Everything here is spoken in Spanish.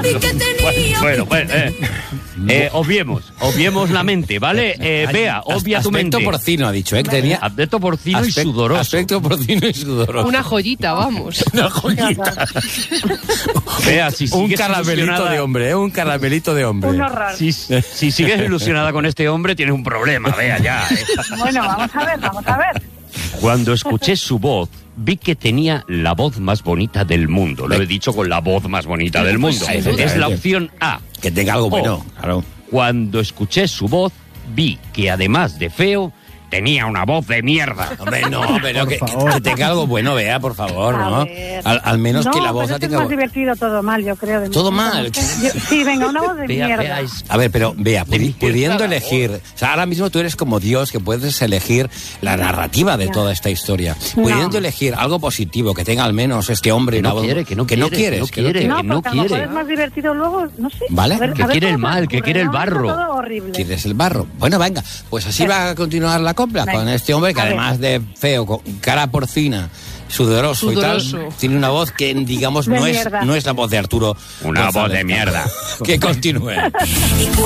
Bueno, obviemos la mente, ¿vale? Bea, obvia tu mente. Aspecto porcino, ha dicho, ¿eh? Tenía aspecto porcino y sudoroso. Aspecto porcino y sudoroso. Una joyita, vamos. Una joyita. Bea, si un sigues caramelito de hombre, ¿eh? Un caramelito de hombre. Un horror. Si sigues ilusionada con este hombre, tienes un problema, Bea, ya. Bueno, vamos a ver. Cuando escuché su voz, vi que tenía la voz más bonita del mundo. Lo he dicho con la voz más bonita del mundo. Es la opción A. Que tenga algo bueno, claro. Cuando escuché su voz, vi que además de feo, tenía una voz de mierda. Hombre, no, pero que tenga algo bueno, Bea, por favor, ¿no? Al menos que la voz la tenga... No, es más divertido todo mal, yo creo. ¿Todo mal? Sí, venga, una voz de mierda. A ver, pero Bea, pudiendo elegir... O sea, ahora mismo tú eres como Dios, que puedes elegir la narrativa de toda esta historia. Pudiendo elegir algo positivo, que tenga al menos este hombre... Que no quiere. No, porque a lo mejor es más divertido luego, no sé. ¿Vale? Que quiere el mal, que quiere el barro. Todo horrible. ¿Quieres el barro? Bueno, venga, pues así va a continuar la copla con este hombre que además de feo, con cara porcina, sudoroso y tal, tiene una voz que, digamos, no es la voz de Arturo. Una voz de mierda. Que continúe.